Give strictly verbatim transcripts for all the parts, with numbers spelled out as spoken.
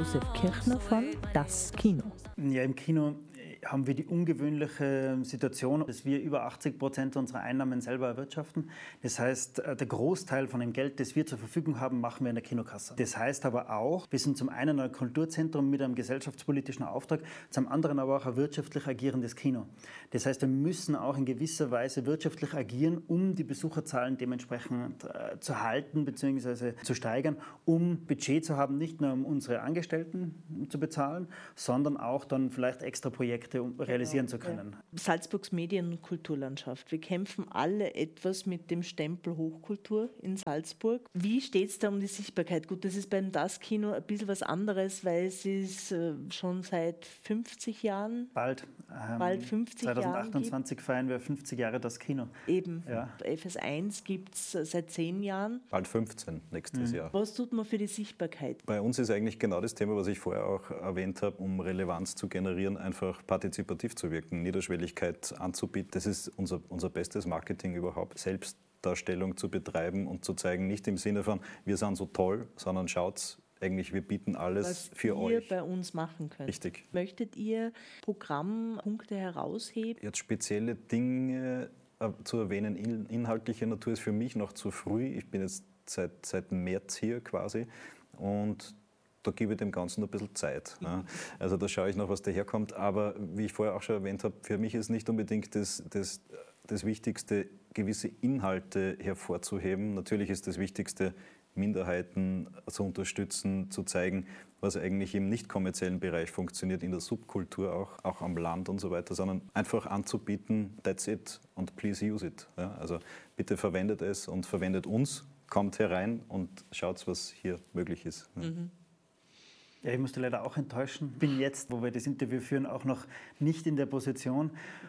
Josef Kirchner von Das Kino. Ja, im Kino haben wir die ungewöhnliche Situation, dass wir über achtzig Prozent unserer Einnahmen selber erwirtschaften. Das heißt, der Großteil von dem Geld, das wir zur Verfügung haben, machen wir in der Kinokasse. Das heißt aber auch, wir sind zum einen ein Kulturzentrum mit einem gesellschaftspolitischen Auftrag, zum anderen aber auch ein wirtschaftlich agierendes Kino. Das heißt, wir müssen auch in gewisser Weise wirtschaftlich agieren, um die Besucherzahlen dementsprechend äh, zu halten bzw. zu steigern, um Budget zu haben, nicht nur um unsere Angestellten zu bezahlen, sondern auch dann vielleicht extra Projekte um realisieren genau, zu können. Ja. Salzburgs Medien- und Kulturlandschaft. Wir kämpfen alle etwas mit dem Stempel Hochkultur in Salzburg. Wie steht es da um die Sichtbarkeit? Gut, das ist beim Das Kino ein bisschen was anderes, weil es ist äh, schon seit fünfzig Jahren. Bald. Ähm, bald fünfzig zwanzig achtundzwanzig Jahren feiern wir fünfzig Jahre Das Kino. Eben. Ja. F S eins gibt es seit zehn Jahren. Bald fünfzehn nächstes mhm. Jahr. Was tut man für die Sichtbarkeit? Bei uns ist eigentlich genau das Thema, was ich vorher auch erwähnt habe, um Relevanz zu generieren, einfach partizipativ zu wirken, Niederschwelligkeit anzubieten. Das ist unser, unser bestes Marketing überhaupt. Selbstdarstellung zu betreiben und zu zeigen, nicht im Sinne von, wir sind so toll, sondern schaut, eigentlich, wir bieten alles was für ihr euch. bei uns machen könnt. Richtig. Möchtet ihr Programmpunkte herausheben? Jetzt spezielle Dinge äh, zu erwähnen, in, inhaltlicher Natur ist für mich noch zu früh. Ich bin jetzt seit, seit März hier quasi und da gebe ich dem Ganzen ein bisschen Zeit. Ja. Also da schaue ich noch, was daherkommt. Aber wie ich vorher auch schon erwähnt habe, für mich ist nicht unbedingt das, das, das Wichtigste, gewisse Inhalte hervorzuheben. Natürlich ist das Wichtigste, Minderheiten zu unterstützen, zu zeigen, was eigentlich im nicht kommerziellen Bereich funktioniert, in der Subkultur auch, auch am Land und so weiter, sondern einfach anzubieten, that's it und please use it. Ja, also bitte verwendet es und verwendet uns, kommt herein und schaut, was hier möglich ist. Ja. Mhm. Ja, ich musste leider auch enttäuschen. Ich bin jetzt, wo wir das Interview führen, auch noch nicht in der Position.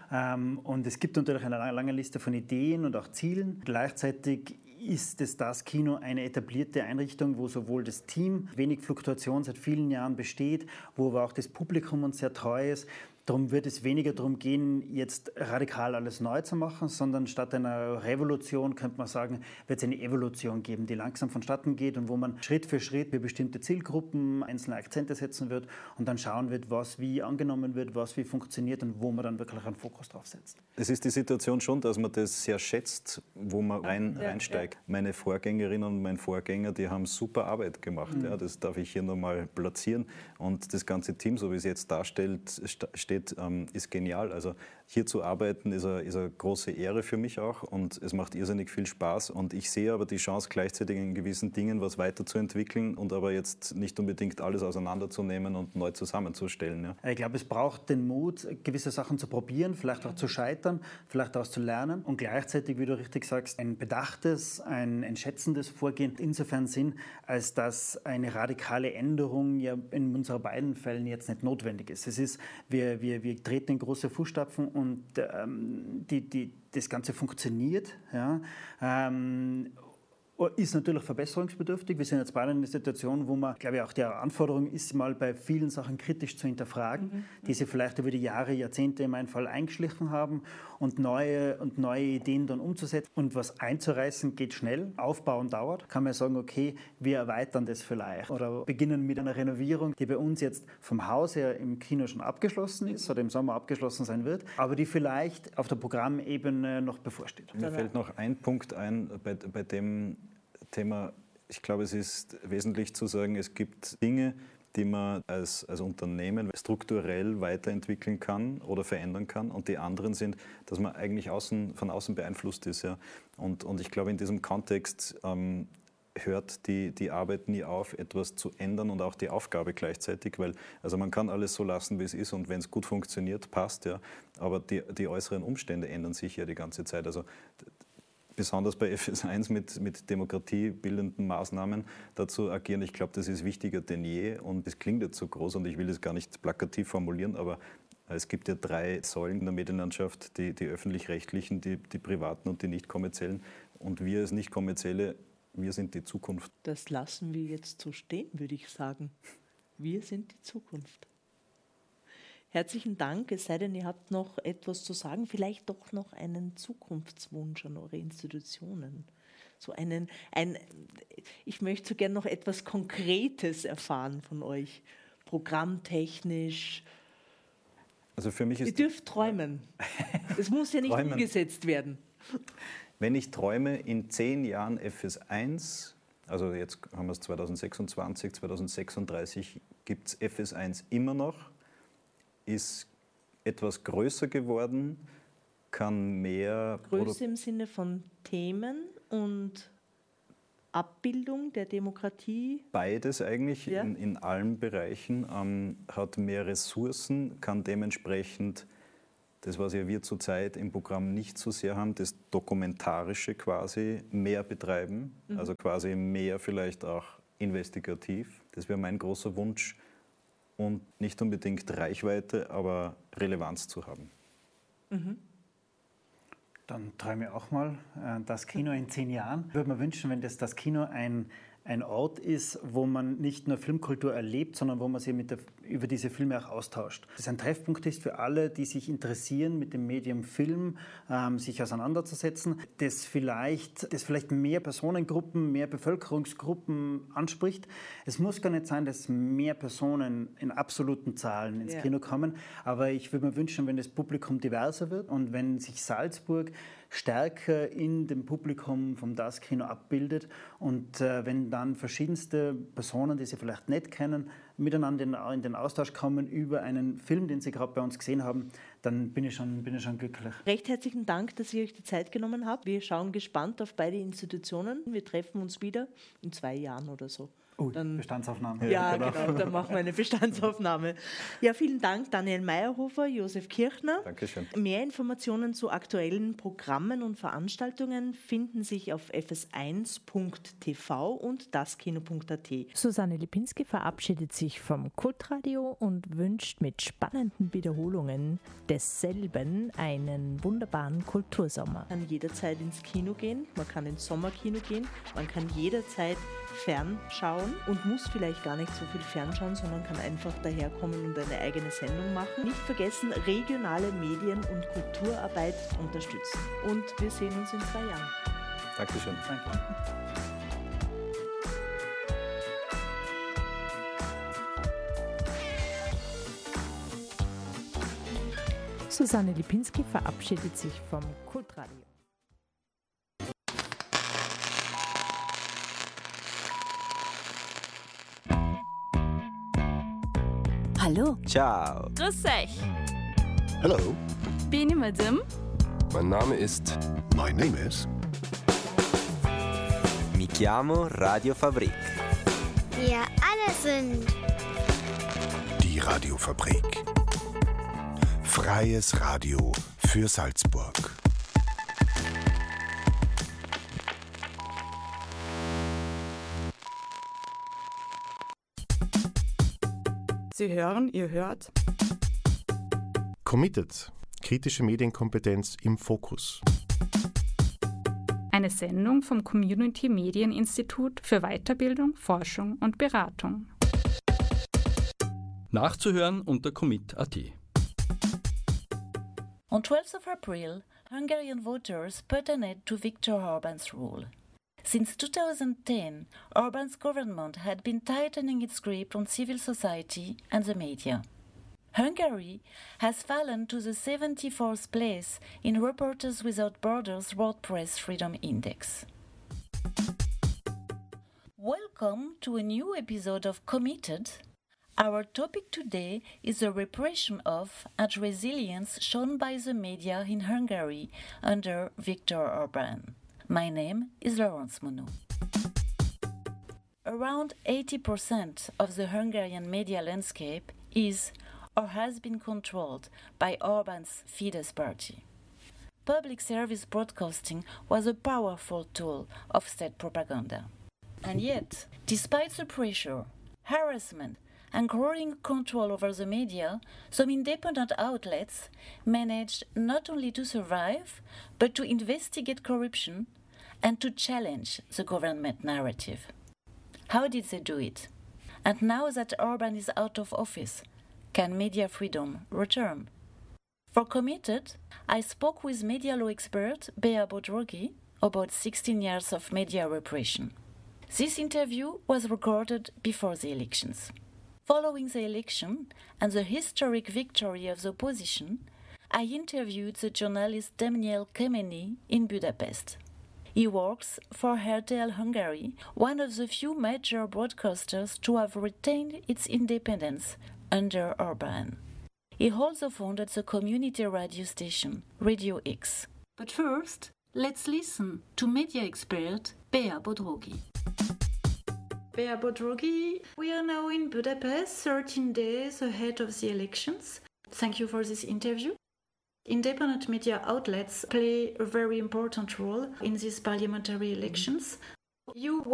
Und es gibt natürlich eine lange Liste von Ideen und auch Zielen. Gleichzeitig ist das Das Kino eine etablierte Einrichtung, wo sowohl das Team wenig Fluktuation seit vielen Jahren besteht, wo aber auch das Publikum uns sehr treu ist. Darum wird es weniger darum gehen, jetzt radikal alles neu zu machen, sondern statt einer Revolution, könnte man sagen, wird es eine Evolution geben, die langsam vonstatten geht und wo man Schritt für Schritt für bestimmte Zielgruppen einzelne Akzente setzen wird und dann schauen wird, was wie angenommen wird, was wie funktioniert und wo man dann wirklich einen Fokus drauf setzt. Es ist die Situation schon, dass man das sehr schätzt, wo man rein, ja, reinsteigt. Ja. Meine Vorgängerin und mein Vorgänger, die haben super Arbeit gemacht. Mhm. Ja, das darf ich hier nochmal platzieren. Und das ganze Team, so wie es jetzt darstellt, steht ist genial. Also hier zu arbeiten ist eine, ist eine große Ehre für mich auch und es macht irrsinnig viel Spaß und ich sehe aber die Chance gleichzeitig in gewissen Dingen was weiterzuentwickeln und aber jetzt nicht unbedingt alles auseinanderzunehmen und neu zusammenzustellen. Ja. Ich glaube, es braucht den Mut, gewisse Sachen zu probieren, vielleicht auch zu scheitern, vielleicht daraus zu lernen und gleichzeitig, wie du richtig sagst, ein bedachtes, ein, ein schätzendes Vorgehen insofern Sinn, als dass eine radikale Änderung ja in unseren beiden Fällen jetzt nicht notwendig ist. Es ist, wir, wir Wir, wir treten in große Fußstapfen und ähm, die, die, das Ganze funktioniert. Ja. Ähm, ist natürlich verbesserungsbedürftig. Wir sind jetzt beide in einer Situation, wo man, glaube ich, auch die Anforderung ist, mal bei vielen Sachen kritisch zu hinterfragen, mhm. die sie vielleicht über die Jahre, Jahrzehnte in meinem Fall eingeschlichen haben und neue, und neue Ideen dann umzusetzen. Und was einzureißen geht schnell, aufbauen dauert. Kann man sagen, okay, wir erweitern das vielleicht oder beginnen mit einer Renovierung, die bei uns jetzt vom Haus her im Kino schon abgeschlossen ist oder im Sommer abgeschlossen sein wird, aber die vielleicht auf der Programmebene noch bevorsteht. Mir fällt noch ein Punkt ein, bei, bei dem Thema, ich glaube, es ist wesentlich zu sagen, es gibt Dinge, die man als, als Unternehmen strukturell weiterentwickeln kann oder verändern kann und die anderen sind, dass man eigentlich außen, von außen beeinflusst ist. Ja. Und, und ich glaube, in diesem Kontext ähm, hört die, die Arbeit nie auf, etwas zu ändern und auch die Aufgabe gleichzeitig, weil also man kann alles so lassen, wie es ist und wenn es gut funktioniert, passt, ja, aber die, die äußeren Umstände ändern sich ja die ganze Zeit. Also besonders bei F S eins mit, mit demokratiebildenden Maßnahmen dazu agieren. Ich glaube, das ist wichtiger denn je und es klingt jetzt so groß und ich will das gar nicht plakativ formulieren, aber es gibt ja drei Säulen in der Medienlandschaft, die, die öffentlich-rechtlichen, die, die privaten und die nicht kommerziellen und wir als nicht kommerzielle, wir sind die Zukunft. Das lassen wir jetzt so stehen, würde ich sagen. Wir sind die Zukunft. Herzlichen Dank, es sei denn, ihr habt noch etwas zu sagen, vielleicht doch noch einen Zukunftswunsch an eure Institutionen. So einen, ein, ich möchte so gerne noch etwas Konkretes erfahren von euch. programmtechnisch? Also für mich ist Ihr dürft träumen. Es muss ja nicht Träumen. umgesetzt werden. Wenn ich träume, in zehn Jahren F S eins, also jetzt haben wir es zwanzig sechsundzwanzig, zwanzig sechsunddreißig, gibt es F S eins immer noch, ist etwas größer geworden, kann mehr... Größe im Sinne von Themen und Abbildung der Demokratie? Beides eigentlich, Ja. in, in allen Bereichen, ähm, hat mehr Ressourcen, kann dementsprechend, das was ja wir zurzeit im Programm nicht so sehr haben, das Dokumentarische quasi mehr betreiben, Mhm. also quasi mehr vielleicht auch investigativ. Das wäre mein großer Wunsch und nicht unbedingt Reichweite, aber Relevanz zu haben. Mhm. Dann träume ich auch mal äh, das Kino in zehn Jahren. Ich würde mir wünschen, wenn das, das Kino ein, ein Ort ist, wo man nicht nur Filmkultur erlebt, sondern wo man sich mit der, über diese Filme auch austauscht. Dass es ein Treffpunkt ist für alle, die sich interessieren, mit dem Medium Film ähm, sich auseinanderzusetzen, das vielleicht, das vielleicht mehr Personengruppen, mehr Bevölkerungsgruppen anspricht. Es muss gar nicht sein, dass mehr Personen in absoluten Zahlen ins Ja. Kino kommen, aber ich würde mir wünschen, wenn das Publikum diverser wird und wenn sich Salzburg stärker in dem Publikum vom Das Kino abbildet und äh, wenn dann verschiedenste Personen, die sie vielleicht nicht kennen, miteinander in, in den Austausch kommen über einen Film, den sie gerade bei uns gesehen haben, dann bin ich schon, bin ich schon glücklich. Recht herzlichen Dank, dass ihr euch die Zeit genommen habt. Wir schauen gespannt auf beide Institutionen. Wir treffen uns wieder in zwei Jahren oder so. Oh, Dann- Bestandsaufnahme. Ja, genau, dann machen wir eine Bestandsaufnahme. Ja, vielen Dank, Daniel Meyerhofer, Josef Kirchner. Dankeschön. Mehr Informationen zu aktuellen Programmen und Veranstaltungen finden sich auf f s eins punkt t v und daskino punkt a t. Susanne Lipinski verabschiedet sich vom Kultradio und wünscht mit spannenden Wiederholungen desselben einen wunderbaren Kultursommer. Man kann jederzeit ins Kino gehen, man kann ins Sommerkino gehen, man kann jederzeit fernschauen und muss vielleicht gar nicht so viel fernschauen, sondern kann einfach daherkommen und eine eigene Sendung machen. Nicht vergessen, regionale Medien- und Kulturarbeit unterstützen. Und wir sehen uns in zwei Jahren. Dankeschön. Danke. Susanne Lipinski verabschiedet sich vom Kultradio. Hallo. Ciao. Grüß euch. Hello, Bin ich Madame? mein Name ist. My name is. Mi chiamo Radio Fabrik. Wir alle sind Die Radiofabrik. Freies Radio für Salzburg. Sie hören, ihr hört Committed. Kritische Medienkompetenz im Fokus. Eine Sendung vom Community Medieninstitut für Weiterbildung, Forschung und Beratung. Nachzuhören unter commit punkt a t. On twelfth of April, Hungarian voters put an end to Viktor Orban's rule. Since two thousand ten, Orban's government had been tightening its grip on civil society and the media. Hungary has fallen to the seventy-fourth place in Reporters Without Borders World Press Freedom Index. Welcome to a new episode of Committed. Our topic today is the repression of and resilience shown by the media in Hungary under Viktor Orban. My name is Laurence Monod. Around eighty percent of the Hungarian media landscape is or has been controlled by Orban's Fidesz party. Public service broadcasting was a powerful tool of state propaganda. And yet, despite the pressure, harassment, and growing control over the media, some independent outlets managed not only to survive, but to investigate corruption and to challenge the government narrative. How did they do it? And now that Orban is out of office, can media freedom return? For Committed, I spoke with media law expert Bea Bodrogi about sixteen years of media repression. This interview was recorded before the elections. Following the election and the historic victory of the opposition, I interviewed the journalist Daniel Kemeny in Budapest. He works for R T L Hungary, one of the few major broadcasters to have retained its independence under Orbán. He also founded the community radio station, Radio X. But first, let's listen to media expert Bea Bodrogi. Bea Bodrogi, we are now in Budapest, thirteen days ahead of the elections. Thank you for this interview. Independent media outlets play a very important role in these parliamentary elections. You